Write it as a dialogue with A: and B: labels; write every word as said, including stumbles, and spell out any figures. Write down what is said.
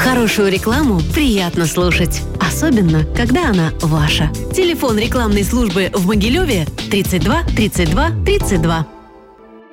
A: Хорошую рекламу приятно слушать, особенно, когда она ваша. Телефон рекламной службы в Могилеве тридцать два тридцать два тридцать два.